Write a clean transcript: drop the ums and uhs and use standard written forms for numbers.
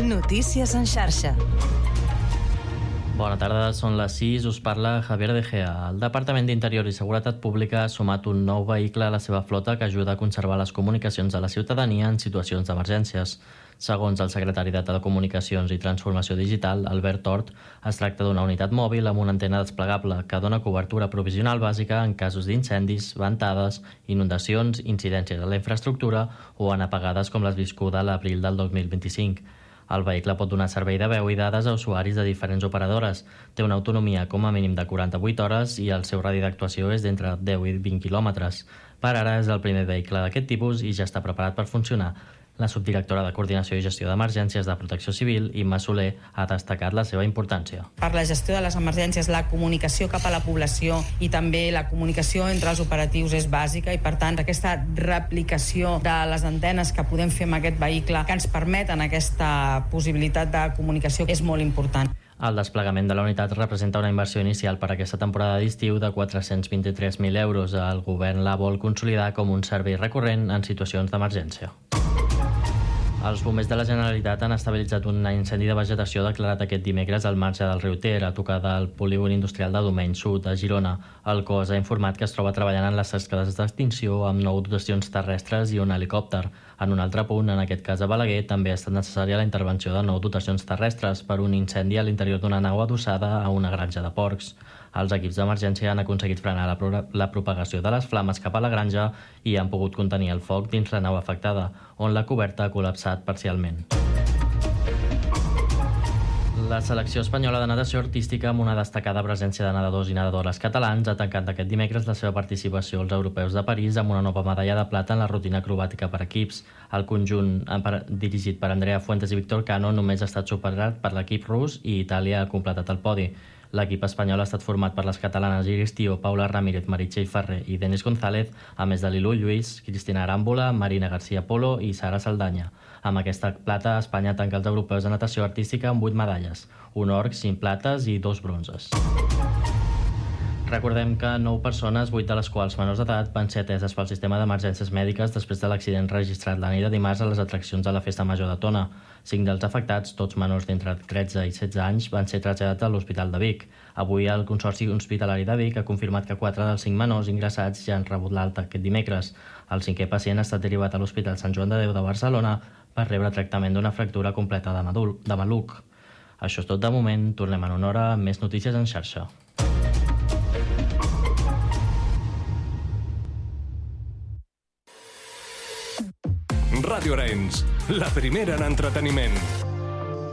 Notícies en xarxa. Bona tarda, són les 6, us parla Javier De Gea. El Departament d'Interior i Seguretat Pública ha sumat un nou vehicle a la seva flota que ajuda a conservar les comunicacions de la ciutadania en situacions d'emergències. Segons el secretari de Telecomunicacions i Transformació Digital, Albert Tort, es tracta d'una unitat mòbil amb una antena desplegable que dona cobertura provisional bàsica en casos d'incendis, ventades, inundacions, incidències a la infraestructura o en apagades com les viscuda a l'abril del 2025. El vehicle pot donar servei de veu i dades a usuaris de diferents operadores. Té una autonomia com a mínim de 48 hores i el seu radi d'actuació és d'entre 10 i 20 quilòmetres. Per ara és el primer vehicle d'aquest tipus i ja està preparat per funcionar. La subdirectora de Coordinació i Gestió d'Emergències de Protecció Civil, Imma Soler, ha destacat la seva importància. Per la gestió de les emergències, la comunicació cap a la població i també la comunicació entre els operatius és bàsica i, per tant, aquesta replicació de les antenes que podem fer amb aquest vehicle que ens permeten aquesta possibilitat de comunicació és molt important. El desplegament de la unitat representa una inversió inicial per a aquesta temporada d'estiu de 423.000 euros. El govern la vol consolidar com un servei recurrent en situacions d'emergència. Els bombers de la Generalitat han estabilitzat un incendi de vegetació declarat aquest dimecres al marge del riu Ter, a tocar del polígon industrial de Domeny Sud, a Girona. El cos ha informat que es troba treballant en les tasques d'extinció amb 9 dotacions terrestres i un helicòpter. En un altre punt, en aquest cas a Balaguer, també ha estat necessària la intervenció de 9 dotacions terrestres per un incendi a l'interior d'una nau adossada a una granja de porcs. Els equips d'emergència han aconseguit frenar la propagació de les flames cap a la granja i han pogut contenir el foc dins la nau afectada, on la coberta ha col·lapsat parcialment. La selecció espanyola de natació artística, amb una destacada presència de nedadors i nedadores catalans, ha tancat aquest dimecres la seva participació als Europeus de París amb una nova medalla de plata en la rutina acrobàtica per equips. El conjunt, dirigit per Andrea Fuentes i Víctor Cano, només ha estat superat per l'equip rus i Itàlia ha completat el podi. L'equip espanyol ha estat format per les catalanes Iris Tío, Paula Ramírez, Meritxell Ferrer i Denis González, a més de Lilu Lluís, Cristina Aràmbola, Marina García Polo i Sara Saldanya. Amb aquesta plata, Espanya tanca els europeus de natació artística amb 8 medalles, un or, 5 plates i 2 bronzes. Recordem que 9 persones, 8 de les quals menors d'edat, van ser ateses pel sistema d'emergències mèdiques després de l'accident registrat la nit de dimarts a les atraccions de la Festa Major de Tona. 5 dels afectats, tots menors d'entre 13 i 16 anys, van ser traslladats a l'Hospital de Vic. Avui el Consorci Hospitalari de Vic ha confirmat que 4 dels 5 menors ingressats ja han rebut l'alta aquest dimecres. El 5è pacient ha estat derivat a l'Hospital Sant Joan de Déu de Barcelona per rebre tractament d'una fractura completa de maluc. Això és tot de moment, tornem en una hora amb més notícies en xarxa. Ràdio Arenys, la primera en entreteniment.